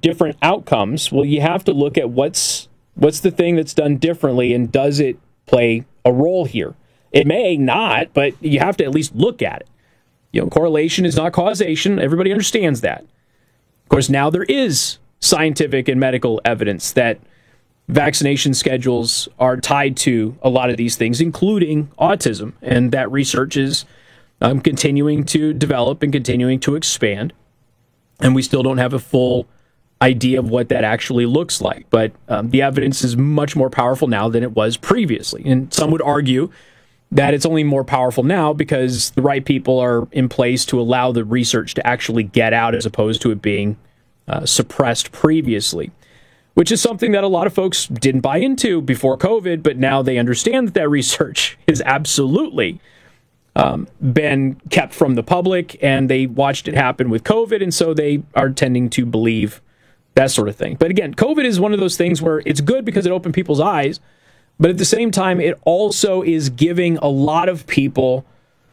different outcomes, well, you have to look at what's the thing that's done differently, and does it play a role here? It may not, but you have to at least look at it. Correlation is not causation. Everybody understands that. Of course, now there is scientific and medical evidence that vaccination schedules are tied to a lot of these things, including autism, and that research is continuing to develop and continuing to expand, and we still don't have a full idea of what that actually looks like, but the evidence is much more powerful now than it was previously, and some would argue that it's only more powerful now because the right people are in place to allow the research to actually get out, as opposed to it being suppressed previously, which is something that a lot of folks didn't buy into before COVID, but now they understand that research has absolutely been kept from the public, and they watched it happen with COVID, and so they are tending to believe that sort of thing. But again, COVID is one of those things where it's good because it opened people's eyes, but at the same time, it also is giving a lot of people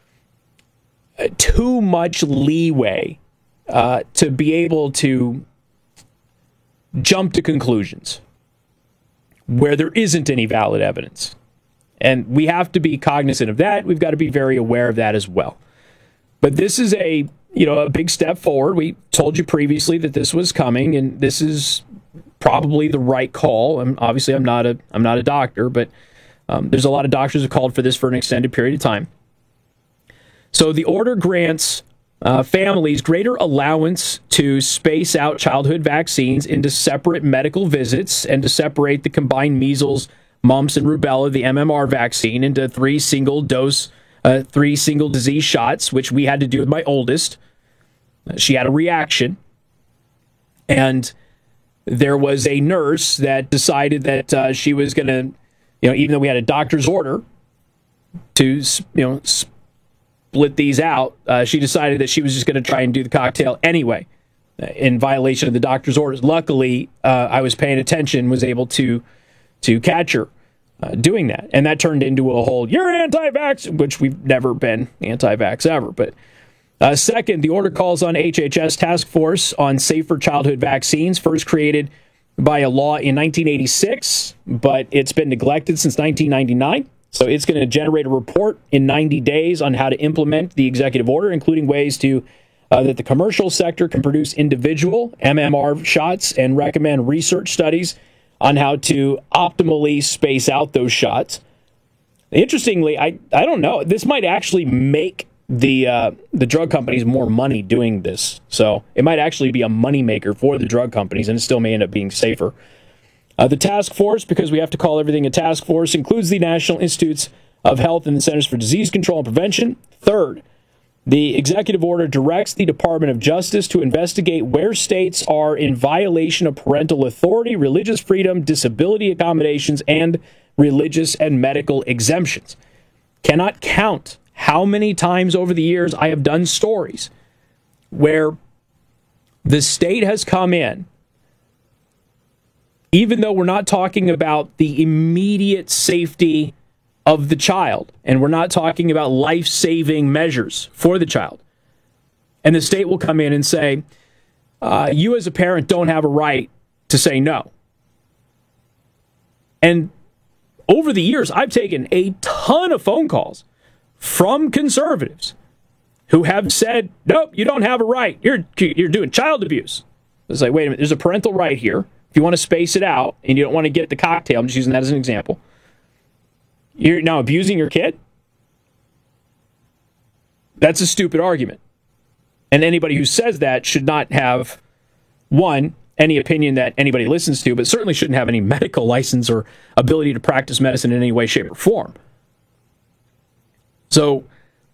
too much leeway to be able to jump to conclusions where there isn't any valid evidence. And we have to be cognizant of that. We've got to be very aware of that as well. But this is a big step forward. We told you previously that this was coming, and this is probably the right call. Obviously, I'm not a doctor, but there's a lot of doctors who called for this for an extended period of time. So the order grants families greater allowance to space out childhood vaccines into separate medical visits, and to separate the combined measles, mumps, and rubella, the MMR vaccine, into 3 single disease shots, which we had to do with my oldest. She had a reaction, and there was a nurse that decided that she was going to, even though we had a doctor's order to, split these out, she decided that she was just going to try and do the cocktail anyway, in violation of the doctor's orders. Luckily, I was paying attention, was able to catch her doing that, and that turned into a whole "you're anti-vax," which we've never been anti-vax ever. But second, the order calls on HHS Task Force on Safer Childhood Vaccines, first created by a law in 1986, but it's been neglected since 1999. So it's going to generate a report in 90 days on how to implement the executive order, including ways to that the commercial sector can produce individual MMR shots, and recommend research studies on how to optimally space out those shots. Interestingly, I don't know, this might actually make the drug companies more money doing this. So it might actually be a moneymaker for the drug companies, and it still may end up being safer. The task force, because we have to call everything a task force, includes the National Institutes of Health and the Centers for Disease Control and Prevention. Third, the executive order directs the Department of Justice to investigate where states are in violation of parental authority, religious freedom, disability accommodations, and religious and medical exemptions. Cannot count how many times over the years I have done stories where the state has come in, even though we're not talking about the immediate safety of the child, and we're not talking about life-saving measures for the child, and the state will come in and say, you as a parent don't have a right to say no. And over the years, I've taken a ton of phone calls from conservatives who have said, nope, you don't have a right. You're doing child abuse. It's like, wait a minute, there's a parental right here. If you want to space it out and you don't want to get the cocktail, I'm just using that as an example, you're now abusing your kid? That's a stupid argument. And anybody who says that should not have, one, any opinion that anybody listens to, but certainly shouldn't have any medical license or ability to practice medicine in any way, shape, or form. So,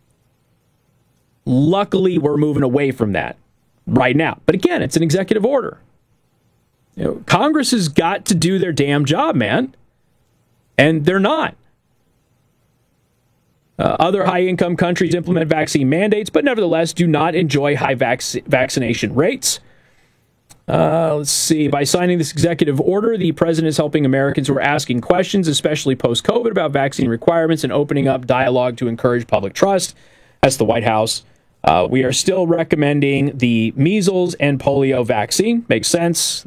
luckily, we're moving away from that right now. But again, it's an executive order. Congress has got to do their damn job, man. And they're not. Other high-income countries implement vaccine mandates, but nevertheless do not enjoy high vaccination rates. Let's see. By signing this executive order, the president is helping Americans who are asking questions, especially post-COVID, about vaccine requirements, and opening up dialogue to encourage public trust. That's the White House. We are still recommending the measles and polio vaccine. Makes sense.